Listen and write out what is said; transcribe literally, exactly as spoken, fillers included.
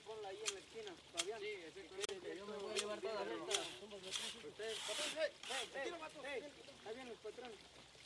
ponla ahí en la esquina, Fabián. Sí, exactamente. Yo me voy a llevar toda la vuelta. Ustedes, ahí vienen los patrones.